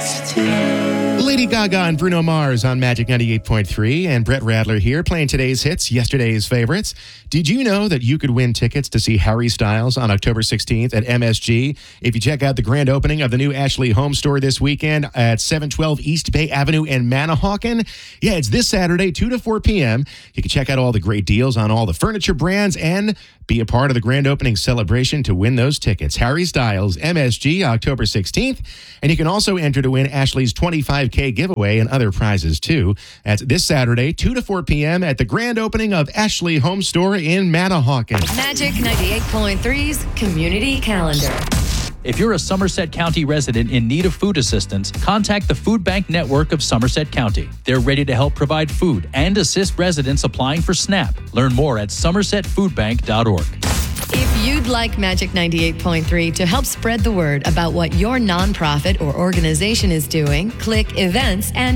Lady Gaga and Bruno Mars on Magic 98.3, and Brett Radler here playing today's hits, yesterday's favorites. Did you know that you could win tickets to see Harry Styles on October 16th at MSG if you check out the grand opening of the new Ashley Home Store this weekend at 712 East Bay Avenue in Manahawkin? Yeah, it's this Saturday, 2 to 4 p.m. You can check out all the great deals on all the furniture brands and be a part of the grand opening celebration to win those tickets. Harry Styles, MSG, October 16th. And you can also enter to win Ashley's $25K giveaway and other prizes, too. That's this Saturday, 2 to 4 p.m. at the grand opening of Ashley Home Store in Manahawkin. Magic 98.3's Community Calendar. If you're a Somerset County resident in need of food assistance, contact the Food Bank Network of Somerset County. They're ready to help provide food and assist residents applying for SNAP. Learn more at somersetfoodbank.org. If you'd like Magic 98.3 to help spread the word about what your nonprofit or organization is doing, click Events and